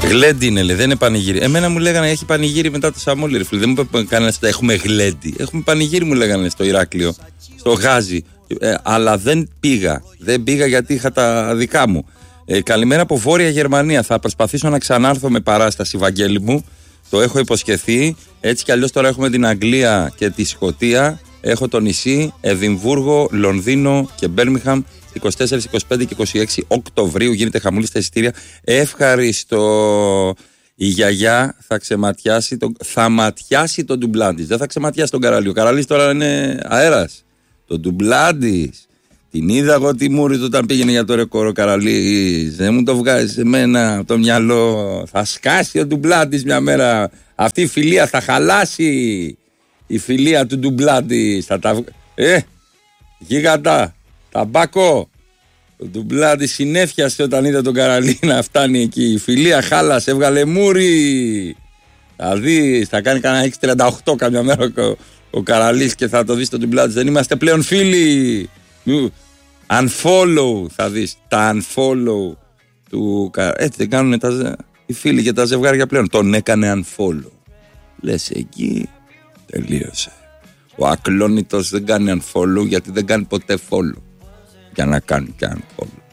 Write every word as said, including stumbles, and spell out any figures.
Γλέντι είναι, λέει, δεν είναι πανηγύρι. Εμένα μου λέγανε έχει πανηγύρι μετά το Σαμόλι, ρε φίλε. Δεν μου είπε κανένα ότι έχουμε γλέντι. Έχουμε πανηγύρι, μου λέγανε στο Ηράκλειο, στο Γάζι. Ε, αλλά δεν πήγα. Δεν πήγα γιατί είχα τα δικά μου. Ε, καλημέρα από Βόρεια Γερμανία. Θα προσπαθήσω να ξανάρθω με παράσταση, Βαγγέλη μου. Το έχω υποσχεθεί. Έτσι κι αλλιώς τώρα έχουμε την Αγγλία και τη Σκωτία. Έχω το νησί, Εδιμβούργο, Λονδίνο και Μπέρμιχαμ. είκοσι τέσσερα, είκοσι πέντε και είκοσι έξι Οκτωβρίου γίνεται χαμούλη στα εισιτήρια. Ευχαριστώ. Η γιαγιά θα ξεματιάσει το, θα ματιάσει τον ντουμπλάν της. Δεν θα ξεματιάσει τον Καραλί. Ο Καραλής τώρα είναι αέρας. Το ντουμπλάν της. Την είδα εγώ τη μούρη του όταν πήγαινε για το ρεκόρ ο Καραλής. Δεν μου το βγάζει εμένα από το μυαλό. Θα σκάσει ο ντουμπλάν της μια μέρα. Αυτή η φιλία θα χαλάσει. Η φιλία του ντουμπλάν της. Θα τα... Ε, γίγαντα. Ταμπάκο. Το ντουμπλάντι συνέφιασε όταν είδε τον Καραλή να φτάνει εκεί. Η φιλία χάλασε, έβγαλε μούρι. Θα δεις, θα κάνει κανένα έξι τριάντα οκτώ καμιά μέρα ο, ο Καραλής και θα το δεις το ντουμπλάντι. Δεν είμαστε πλέον φίλοι. Unfollow, θα δεις τα unfollow του Καραλή. Έτσι δεν κάνουν τα, οι φίλοι και τα ζευγάρια πλέον. Τον έκανε unfollow. Λες εκεί τελείωσε. Ο ακλόνητος δεν κάνει unfollow γιατί δεν κάνει ποτέ follow. Για να κάνει και unfollow.